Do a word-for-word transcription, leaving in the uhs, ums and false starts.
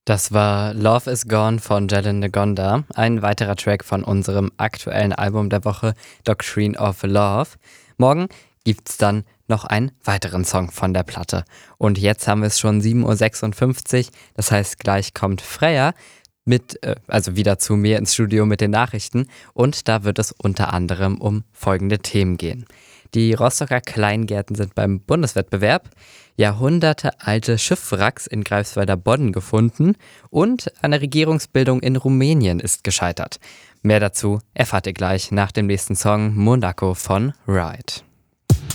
Das war Love is Gone von Jalen Ngonda, ein weiterer Track von unserem aktuellen Album der Woche, Doctrine of Love. Morgen gibt's dann noch einen weiteren Song von der Platte. Und jetzt haben wir es schon sieben Uhr sechsundfünfzig, das heißt, gleich kommt Freya mit, äh, also wieder zu mir ins Studio mit den Nachrichten. Und da wird es unter anderem um folgende Themen gehen. Die Rostocker Kleingärten sind beim Bundeswettbewerb, jahrhundertealte Schiffwracks in Greifswalder Bodden gefunden und eine Regierungsbildung in Rumänien ist gescheitert. Mehr dazu erfahrt ihr gleich nach dem nächsten Song Monaco von Ride.